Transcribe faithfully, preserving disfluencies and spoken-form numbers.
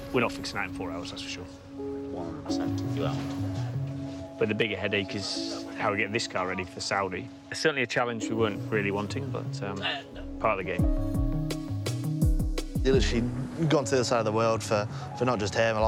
we're not fixing that in four hours, that's for sure. one hundred percent, you are. But the bigger headache is how we get this car ready for Saudi. It's certainly a challenge we weren't really wanting, but um, part of the game. You've literally gone to the other side of the world for, for not just him, a lot